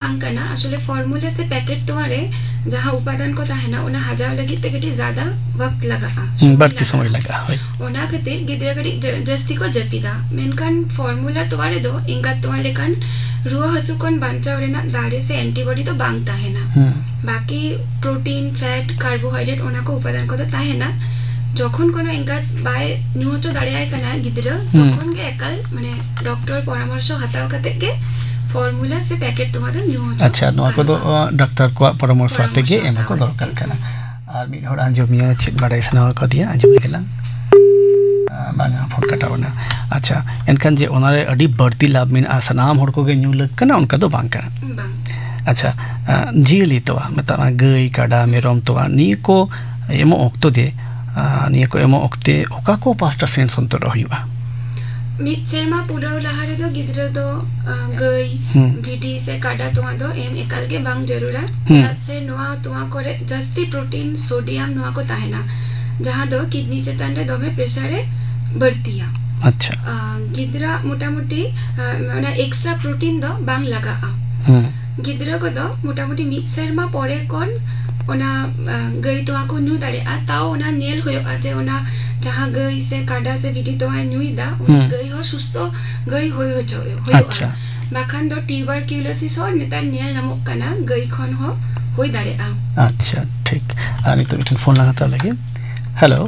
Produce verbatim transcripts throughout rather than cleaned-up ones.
बांग कना असले फॉर्मूला से पैकेट तोरे जहां उपादान को ताहेना ओना हजाव लगी ते कटी ज्यादा वक्त लगा बढ़ती समय लगा ओना खातिर गिद्रा कटी जस्ती को जपीदा मेनकान फॉर्मूला तोरे दो इंगा तोले लेकान रुआ हसु कोन बांचाव रेना दाड़े से एंटीबॉडी तो बांग ताहेना बाकी प्रोटीन फैट कार्बोहाइड्रेट ओना को उपादान को तो ताहेना যখন কোন এঙ্গাত বাই নিউচো দাঁড়িয়ে কানা গিদ্রা তখন গে একাল মানে ডক্টর পরামর্শ হাতাও কাতে গে ফর্মুলা সে প্যাকেট তোমাদের নিউচো আচ্ছা নোয়া কো ডক্টর কো পরামর্শ হাতে গে এমা কো দরকার কানা আর মি হড় আঞ্জমিয়া ছিট বাড়াই সানা কো দিয়া আঞ্জমি দিলাম बांगा फोन कटावना अच्छा एनखान जे ओनारे अडी बढ़ती लाभ मिन आसनाम हड़ को गे न्यू लग कना उनका तो बांग कना अच्छा जीली तो मता गई काडा मेरम तो नी को एमो ओक्तो दे निया को एमो ओक्ते ओका को पास्टा सेंस अंतर रहिबा मिट शर्मा पुराव लहारे दो गिद्रा दो गई भिडी से काडा तोमा दो एम एकाल के बांग जरूरा से नोआ तोमा करे जस्ती प्रोटीन सोडियम नोआ को ताहेना जहां दो किडनी चेतान रे दोमे प्रेशर बढ़तिया अच्छा गिद्रा मोटा मोटी माने एक्स्ट्रा प्रोटीन दो बांग लगा गिद्रा को दो मोटा मोटी मिट शर्मा परे कोन ओना गई तो आको न्यू दाड़े आ ताओ ओना नेल होयो आजे ओना जहां गई से काडा से बिटी तो आ न्यूइदा ओना गई हो सुस्तो गई होयो जयो होयो अच्छा बाखान दो ट्यूबरक्यूलोसिस हो नेता नेल नामक कना गई खन हो होई दाड़े आ अच्छा ठीक आनी तो बिटन फोन लगाता लगे हेलो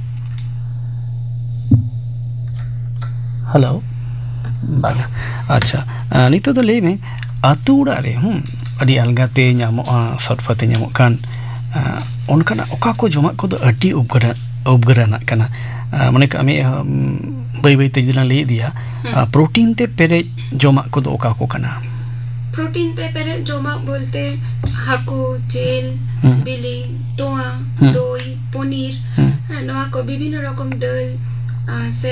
हेलो बागा अच्छा नी तो ले में आतुड़ा रे हम अड़ी अलगाते ᱧᱟᱢᱚᱜᱼᱟ सटफाते ᱧᱟᱢᱚᱜ ᱠᱟᱱ ᱚᱱᱠᱟᱱᱟ ᱚᱠᱟ ᱠᱚ ᱡᱚᱢᱟᱜ ᱠᱚᱫᱚ ᱟᱹᱰᱤ ᱩᱯᱜᱟᱨᱟ ᱩᱯᱜᱟᱨᱟᱱᱟᱜ ᱠᱟᱱᱟ ᱢᱟᱱᱮ ᱠᱟᱢᱤ ᱵᱟᱹᱭ ᱵᱟᱹᱭ ᱛᱮ ᱡᱩᱫᱤ ᱞᱟᱹᱭ ᱤᱫᱤᱭᱟ प्रोटीन ते पेरे जमाक को दो ओका को कना प्रोटीन ते पेरे जमाक बोलते हाको जेल बिली तोआ दई पनीर नोआ को विभिन्न रकम दल से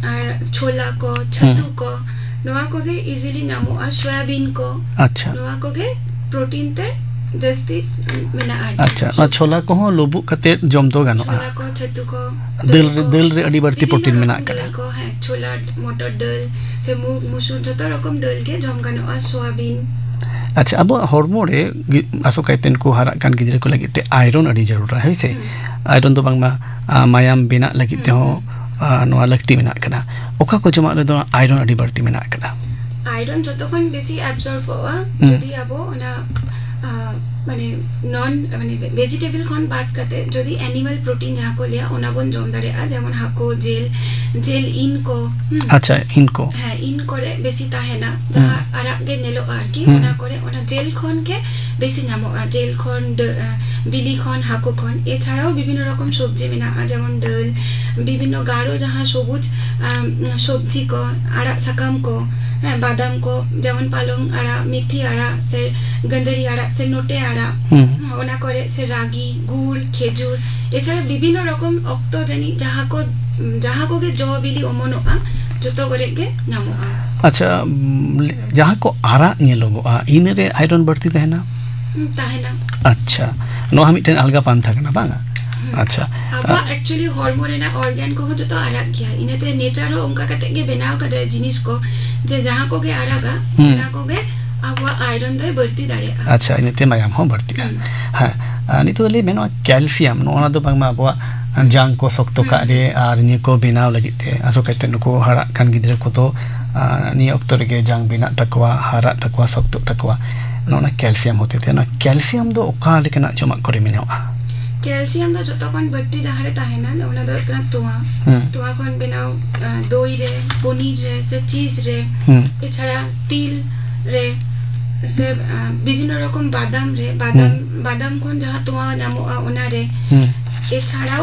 छोला को छतु को नोआ को गे इजीली नामोआ सोयाबीन को अच्छा नोआ को गे प्रोटीन ते जस्ती मेना अच्छा ना छोला को हो लोबु कते जम तो गानो छोला को छतु को दिल दिल रे अडी बढ़ती प्रोटीन मेना कना को है छोला मटर दल से मूंग मसूर जतो रकम दल के जम गानो सोयाबीन अच्छा अब हॉर्मोन रे आसो काइतेन को हारा कान गिदरे को लगिते आयरन अडी जरूर है से आयरन तो बांगमा मायाम बिना लगिते हो नोआ लगती मेना कना ओका को जमा रे दो आयरन अडी बढ़ती मेना कना आयरन जतो खन बेसी एब्जॉर्ब होआ जदी आबो ओना माने नॉन माने वेजिटेबल खन बात करते जदी एनिमल प्रोटीन जहां को लिया ओना बन जम दारे आ जेमन हाको जेल जेल इन को अच्छा इनको है इन करे बेसी ताहेना जहां आरा गे नेलो आर की ओना करे ओना जेल खन के बेसी नामो आ जेल खन बिली खन हाको खन এছাড়াও বিভিন্ন রকম সবজি মেনা যেমন ডাল বিভিন্ন গাঢ় जहां সবুজ সবজি को आरा सकाम को बादाम को जेमन पालंग आड़ा मेथी आड़ा से गंदरी आड़ा से नोटे आड़ा ओना करे से रागी गुड़ खेजूर এছাড়া বিভিন্ন রকম অক্ত জানি যাহা को যাহা को गे जौ बिली ओमनोआ जतो करे गे नामोआ अच्छा जहां को आरा नेलोगोआ इन रे आयरन बढ़ती तहना ताहेना अच्छा नो हम इटेन अलगा पान थाकना बांगा अच्छा अब एक्चुअली हार्मोन ना ऑर्गन को जतो आरा किया इनेते नेचर हो उनका कते गे बनाव कदे जिनिस को जे जहां को गे आरागा ना को गे अब आयरन दे बढ़ती दाड़े अच्छा इनेते मायाम हो बढ़ती हां नि तो ले मेनो कैल्शियम नो ना तो बांगमा बवा जांग को सख्तो का रे आर नि को बनाव लगिते आसो कते नको हारा कान गिद्रे को तो नि अक्तर गे जांग बिना तकवा हारा तकवा सख्तो तकवा नो ना कैल्शियम होते थे ना कैल्शियम दो ओका लेकना जमा करे मेनोआ कैल्शियम तो जतो कोन बढ़ती जहारे ताहेना ओना दो कना तोआ तोआ कोन बनाव दई रे पनीर रे से चीज रे এছাড়া तिल रे से विभिन्न रकम बादाम रे बादाम बादाम कोन जहां तोआ नामोआ ओना रे এছাড়াও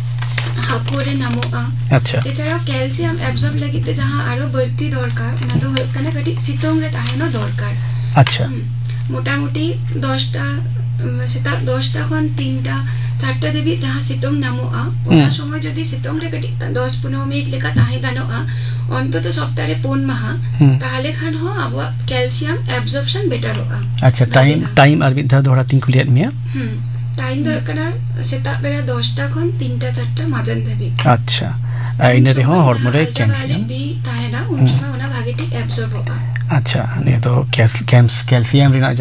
हाकोरे नामोआ अच्छा এছাড়াও ক্যালসিয়াম অ্যাবজর্ব লাগিতে जहां आरो बढ़ती दरकार ओना तो कना कटी सितोंग रे ताहेनो दरकार अच्छा मोटामुटी दस टा सेता दस टा खन तीन टा चारटा देबी जहां सितोंग नामोआ ओना समय जदी सितोंग रे कटी दस पंद्रह मिनिट लेका ताहे गानोआ অন্তত সপ্তাহে পন মাহা তাহলে খান हो अब ক্যালসিয়াম অ্যাবজর্পশন বেটার होगा अच्छा टाइम टाइम আর বিধা ধরা তিন কুলিয়াত মিয়া হুম টাইম দরকার সেটা বেলা দশ টা খন তিন টা চার টা মাজন দেবি अच्छा আইনে রে हो হরমোন রে ক্যালসিয়াম भी তাহেনা उन समय ओना भागे ठीक অ্যাবজর্ব होगा अच्छा ने तो कैल्शियम रे